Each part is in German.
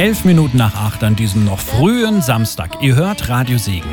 11 nach 8 an diesem noch frühen Samstag. Ihr hört Radio Siegen.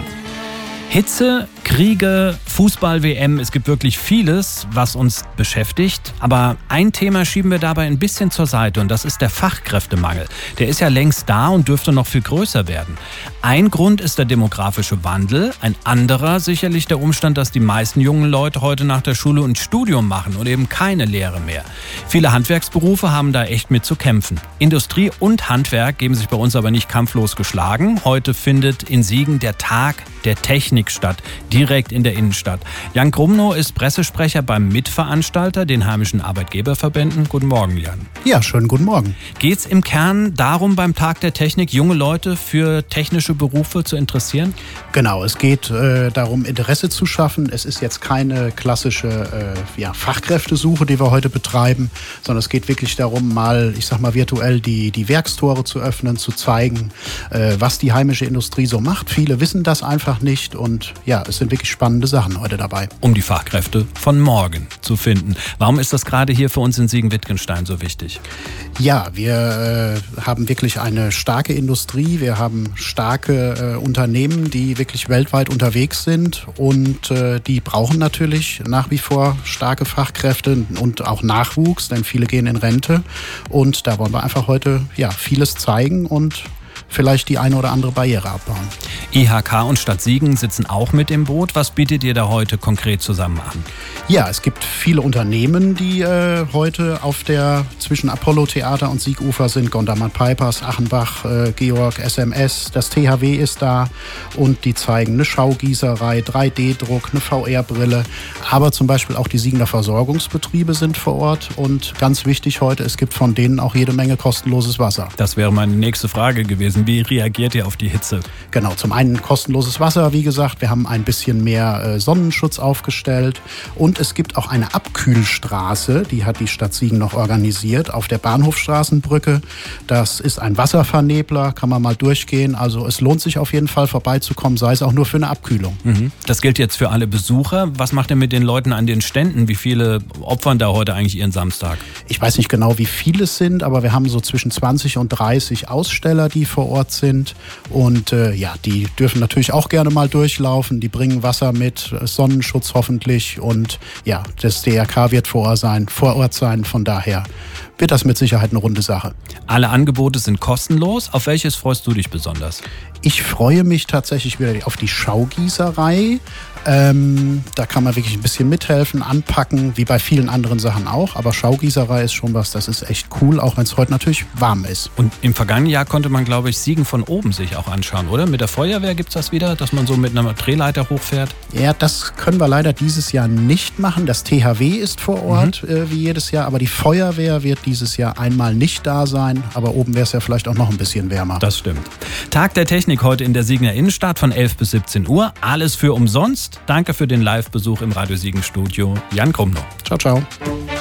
Hitze, Kriege, Fußball-WM, es gibt wirklich vieles, was uns beschäftigt. Aber ein Thema schieben wir dabei ein bisschen zur Seite und das ist der Fachkräftemangel. Der ist ja längst da und dürfte noch viel größer werden. Ein Grund ist der demografische Wandel, ein anderer sicherlich der Umstand, dass die meisten jungen Leute heute nach der Schule ein Studium machen und eben keine Lehre mehr. Viele Handwerksberufe haben da echt mit zu kämpfen. Industrie und Handwerk geben sich bei uns aber nicht kampflos geschlagen. Heute findet in Siegen der Tag der Technik statt, direkt in der Innenstadt. Jan Grumnow ist Pressesprecher beim Mitveranstalter, den heimischen Arbeitgeberverbänden. Guten Morgen, Jan. Ja, schönen guten Morgen. Geht es im Kern darum, beim Tag der Technik junge Leute für technische Berufe zu interessieren? Genau, es geht darum, Interesse zu schaffen. Es ist jetzt keine klassische Fachkräftesuche, die wir heute betreiben, sondern es geht wirklich darum, virtuell die Werkstore zu öffnen, zu zeigen, was die heimische Industrie so macht. Viele wissen das einfach nicht und ja, es sind wirklich spannende Sachen heute dabei. Um die Fachkräfte von morgen zu finden. Warum ist das gerade hier für uns in Siegen-Wittgenstein so wichtig? Ja, wir haben wirklich eine starke Industrie, wir haben starke Unternehmen, die wirklich weltweit unterwegs sind und die brauchen natürlich nach wie vor starke Fachkräfte und auch Nachwuchs, denn viele gehen in Rente und da wollen wir einfach heute vieles zeigen und vielleicht die eine oder andere Barriere abbauen. IHK und Stadt Siegen sitzen auch mit im Boot. Was bietet ihr da heute konkret zusammen an? Ja, es gibt viele Unternehmen, die heute zwischen Apollo-Theater und Siegufer sind. Gondamann Pipers, Achenbach, Georg, SMS, das THW ist da und die zeigen eine Schaugießerei, 3D-Druck, eine VR-Brille. Aber zum Beispiel auch die Siegener Versorgungsbetriebe sind vor Ort und ganz wichtig heute, es gibt von denen auch jede Menge kostenloses Wasser. Das wäre meine nächste Frage gewesen. Wie reagiert ihr auf die Hitze? Genau, zum einen kostenloses Wasser, wie gesagt. Wir haben ein bisschen mehr Sonnenschutz aufgestellt. Und es gibt auch eine Abkühlstraße, die hat die Stadt Siegen noch organisiert, auf der Bahnhofstraßenbrücke. Das ist ein Wasservernebler, kann man mal durchgehen. Also es lohnt sich auf jeden Fall vorbeizukommen, sei es auch nur für eine Abkühlung. Das gilt jetzt für alle Besucher. Was macht ihr mit den Leuten an den Ständen? Wie viele opfern da heute eigentlich ihren Samstag? Ich weiß nicht genau, wie viele es sind, aber wir haben so zwischen 20 und 30 Aussteller, die vor Ort sind und die dürfen natürlich auch gerne mal durchlaufen, die bringen Wasser mit, Sonnenschutz hoffentlich und ja, das DRK wird vor Ort sein, von daher wird das mit Sicherheit eine runde Sache. Alle Angebote sind kostenlos. Auf welches freust du dich besonders? Ich freue mich tatsächlich wieder auf die Schaugießerei. Da kann man wirklich ein bisschen mithelfen, anpacken, wie bei vielen anderen Sachen auch. Aber Schaugießerei ist schon was, das ist echt cool, auch wenn es heute natürlich warm ist. Und im vergangenen Jahr konnte man, glaube ich, Siegen von oben sich auch anschauen, oder? Mit der Feuerwehr gibt es das wieder, dass man so mit einer Drehleiter hochfährt? Ja, das können wir leider dieses Jahr nicht machen. Das THW ist vor Ort, wie jedes Jahr. Aber die Feuerwehr wird dieses Jahr einmal nicht da sein. Aber oben wäre es ja vielleicht auch noch ein bisschen wärmer. Das stimmt. Tag der Technik heute in der Siegener Innenstadt von 11 bis 17 Uhr. Alles für umsonst. Danke für den Live-Besuch im Radio Siegen Studio. Jan Grumnow. Ciao, ciao.